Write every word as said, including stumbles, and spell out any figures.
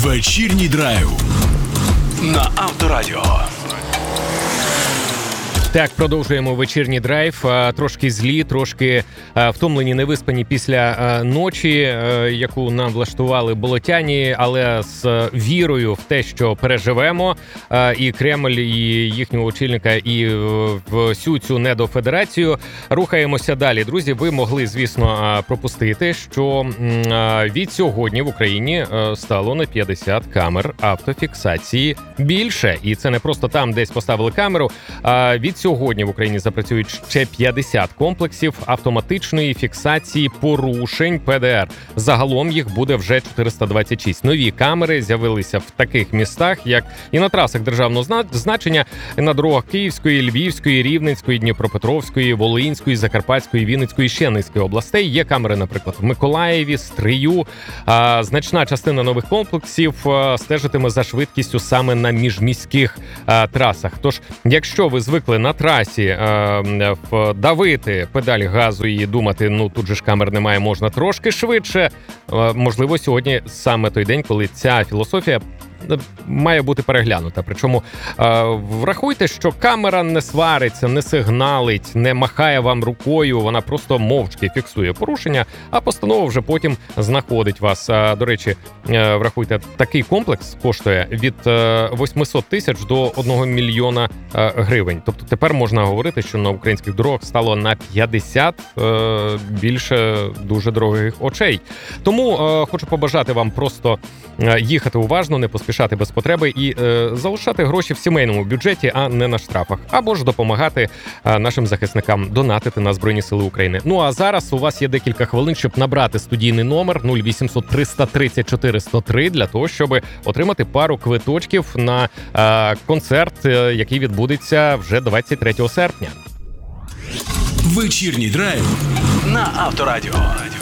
Вечірній драйв на Авторадіо. Так, продовжуємо вечірній драйв. Трошки злі, трошки втомлені, невиспані після ночі, яку нам влаштували болотяні, але з вірою в те, що переживемо, і Кремль, і їхнього очільника, і всю цю недофедерацію. Рухаємося далі. Друзі, ви могли, звісно, пропустити, що від сьогодні в Україні стало на п'ятдесят камер автофіксації більше. І це не просто там десь поставили камеру, а від сьогодні в Україні запрацюють ще п'ятдесят комплексів автоматичної фіксації порушень Пе Де Ер. Загалом їх буде вже чотириста двадцять шість. Нові камери з'явилися в таких містах, як і на трасах державного значення, і на дорогах Київської, Львівської, Рівненської, Дніпропетровської, Волинської, Закарпатської, Вінницької, ще низки областей. Є камери, наприклад, в Миколаєві, Стрию. А, значна частина нових комплексів а, стежитиме за швидкістю саме на міжміських а, трасах. Тож, якщо ви звикли на трасі е, давити педаль газу і думати, ну тут же ж камер немає, можна трошки швидше, е, можливо, сьогодні саме той день, коли ця філософія має бути переглянута. Причому е, врахуйте, що камера не свариться, не сигналить, не махає вам рукою, вона просто мовчки фіксує порушення, а постанова вже потім знаходить вас. А, до речі, е, врахуйте, такий комплекс коштує від е, вісімсот тисяч до одного мільйона е, гривень. Тобто тепер можна говорити, що на українських дорогах стало на п'ятдесят е, більше дуже дорогих очей. Тому е, хочу побажати вам просто е, їхати уважно, не поспішати без потреби і е, залишати гроші в сімейному бюджеті, а не на штрафах. Або ж допомагати е, нашим захисникам донатити на Збройні Сили України. Ну а зараз у вас є декілька хвилин, щоб набрати студійний номер нуль вісімсот триста тридцять чотири сто три для того, щоб отримати пару квиточків на е, концерт, е, який відбудеться вже двадцять третього серпня. Вечірній драйв на Авторадіо.